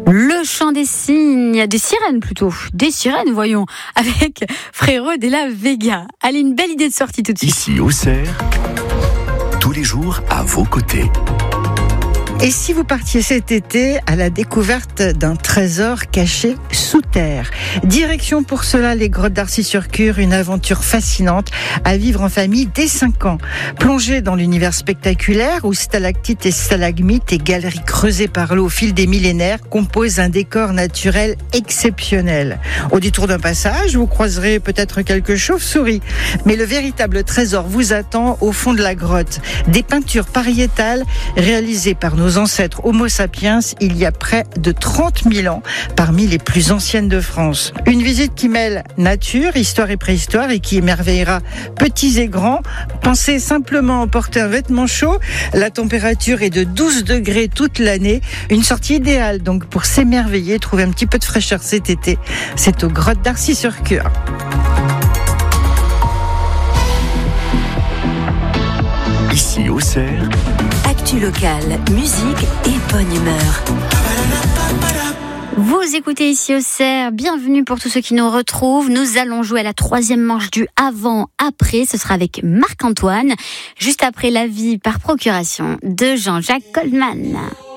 Le chant des cygnes, des sirènes plutôt, des sirènes voyons, avec Frérot de la Vega. Allez, une belle idée de sortie tout de suite. Ici Auxerre, tous les jours à vos côtés. Et si vous partiez cet été à la découverte d'un trésor caché sous terre? Direction pour cela les grottes d'Arcy-sur-Cure, une aventure fascinante à vivre en famille dès 5 ans. Plongez dans l'univers spectaculaire où stalactites et stalagmites et galeries creusées par l'eau au fil des millénaires composent un décor naturel exceptionnel. Au détour d'un passage, vous croiserez peut-être quelques chauves-souris, mais le véritable trésor vous attend au fond de la grotte. Des peintures pariétales réalisées par nos ancêtres Homo sapiens il y a près de 30 000 ans, parmi les plus anciennes de France. Une visite qui mêle nature, histoire et préhistoire et qui émerveillera petits et grands. Pensez simplement emporter un vêtement chaud. La température est de 12 degrés toute l'année. Une sortie idéale donc pour s'émerveiller, trouver un petit peu de fraîcheur cet été. C'est aux grottes d'Arcy-sur-Cure. Ici Auxerre, Actu locale, musique et bonne humeur. Vous écoutez ici Auxerre, bienvenue pour tous ceux qui nous retrouvent. Nous allons jouer à la 3e manche du avant-après. Ce sera avec Marc-Antoine, juste après La vie par procuration de Jean-Jacques Goldman.